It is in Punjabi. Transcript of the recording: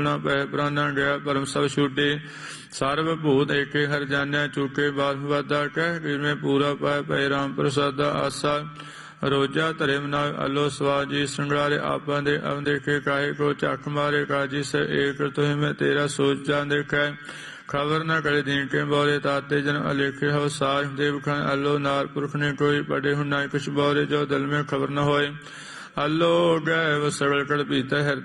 ਨਾ ਪੈ ਪ੍ਰਾਨਾ ਗਿਆ ਪਰਮ ਸਭ ਛੂਟੇ ਸਰਬ ਭੂਤ ਏਕੇ ਹਰ ਜਾਣਿਆ ਚੂਕੇ ਬਾਸ ਵਾਦਾ ਕਹਿ ਕਿਵੇਂ ਪੂਰਾ ਪਾਇ ਪੈ ਰਾਮ ਪ੍ਰਸਾਦਾ ਆਸਾ ਰੋਜਾ ਧਰੇ ਮਨਾ ਅਲੋ ਸਵਾਜੀ ਸੰਗਾਰੇ ਆਪਾਂ ਦੇ ਅਵ ਦੇਖੇ ਕਾਏ ਕੋ ਚੱਕ ਮਾਰੇ ਕਾਜੀ ਸ ਏਕ ਤੁਹਿ ਮੈਂ ਤੇਰਾ ਸੋਚਾਂ ਦੇਖੈ खबर न करे दीन के बोरे ताते जन अलेखे हो साज देव खान अल्लो नार पुरख ने कोई पढ़े हु ना कुछ बोरे जो दिल में खबर न होए अल्लो गए वो सगल कर पीता है